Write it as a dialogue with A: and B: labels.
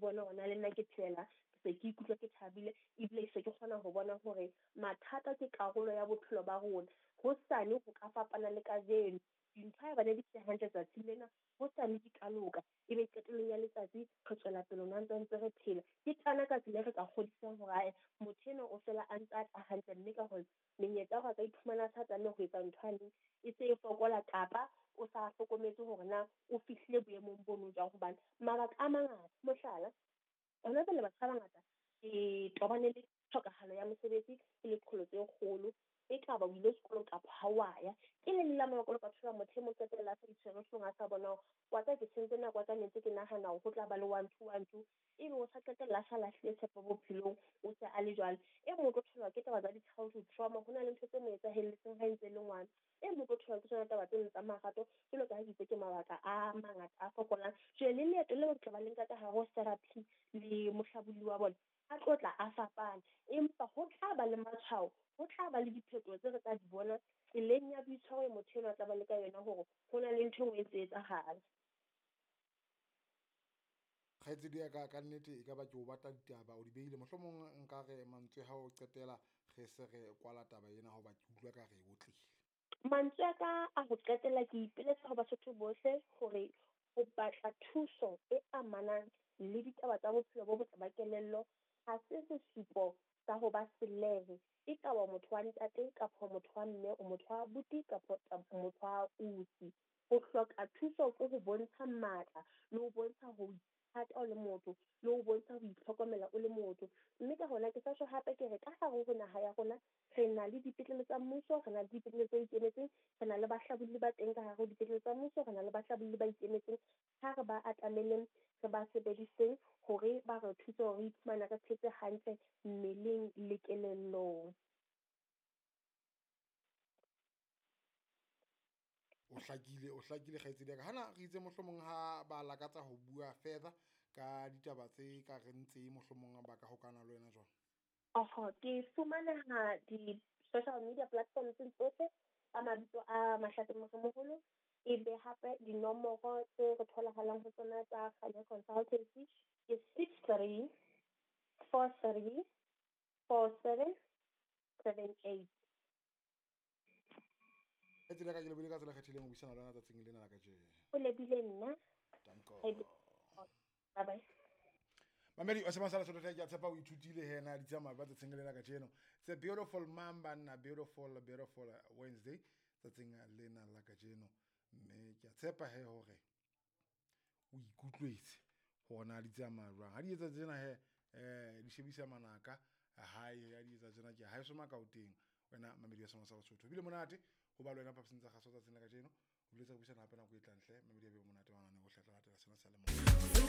A: bona hona le nna ke tshela se ke ikutlwa ke thabile ebile se ke kgona ho bona hore mathata ke karolo ya bophelo ba rona ho sane ho ka fapana le kajeno dintho ha ba ne di se hantle tsatsing lena ho sane di ka loka ebe qetellong ya letsatsi re tswela pele nna ntse re phela ke tana ka tsela re ka kgodisang hore motho ena o fela a ntse a hantle mme ka hore menyetla ga ka iphumana sa tsane ho etsa ntho ane e se e fokola kapa o sa hlokometse hore na o fihlile boemong bono jwa hobane mabaka a mangata mohlala ona le batho ba bangata ke tobane le tlhokahalo ya mosebetsi le diqholo tse kgolo e ka ba o ile sekolo kapa ha wa ya ke le la mo ka thola motho mo tsetela sa ditshero hlonga sa bona wa tsa ke sentse na kwa tsa netse ke nahana ho tla ba le 1-2 ebe o sa qetella sa lahle tshepo bophelong o se a le jwale e mo tlo thola ke taba tsa di-childhood trauma hona le ntho tse mo etsahelletseng ha ntse le ngwana e mo tlo thola ke tsona taba tse tsa marato ke lo ka ditse ke mabaka a mangata a fokolang je le leeto le tla ba leng ka haro therapy le mohlabuli wa bona a tlotla a fapana empa ho tla ba le matshwao ho tla ba le diphetoho tse re tla di bona tseleng ya boitshwaro motho ena tla ba le ka yona hore hona le ntho e ntse etsahala
B: kgaitsedi ya ka nnete e ka ba ke o batla ditaba o di beile mohlomong nka re mantswe ha o qetela ge se re kwala taba ena ho ba ke utlwa ka re botlile
A: mantswe a ka a ho qetela ke ipeletsa ho Basotho bohle hore ho batla thuso e amanang le ditaba tsa bophelo bo botle ba kelello ha se sesupo sa ho ba selehe e ka ba motho wa ntate kapa motho wa mme o motho wa buti kapa motho wa usi ho hloka thuso ko ho bontsha matla le ho bontsha ho hata o le motho le ho bontsha ho itlhokomela o le motho mme ka hona ke sa tshwa hape ke re ka hare ho naha ya rona re na le dipetlele tsa mmuso re na le dipetlele tse ikemetseng re na le bahlabuli ba teng ka hare ho dipetlele tsa mmuso re na le bahlabuli ba ikemetseng ha re ba atameleng re ba sebediseng hore ba re thuse hore iphumana ka phetse hantle mmeleng le kelellong
B: o hlakile kgaitsedi ka hana re itse mohlomong ha ba lakatsa ho bua further ka ditaba tse ka rentse mohlomong ba ka hokana le wena jwang
A: ke fumana di-social media platforms tsohle a mabitso a Mahlatse-Moholo ebe hape dinomoro tse re tholahalang ho tsona tsa Kganya Consultancy ke 63 43 4778
B: e tsela ka ke lebile ka tsela kgethileng ho buisana le lona tsatsing lena la ka je
A: o lebile nna
B: danko
A: bye bye
B: mamedi wa sebasa la soto ke tshepa o ithutile hena di tsamaya ba tsatsing lena ka jeno it's a beautiful mamba na beautiful Wednesday tsatsing lena la ka jeno mme ke tshepa he hore o ikutlwetse hona di tsamaya jwang ha di etsa tsena he di shebisa manaka hae ya di etsa tsena ke ha e soma ka o teng wena mamedi wa sebasa la soto bile monate ho ba le wena papseng tsa gaso tsatsing la ka jeno o bile tsa buisana hape na go etlantle mamedi ya be monate wa ngane go hlatla latela sena sa le mo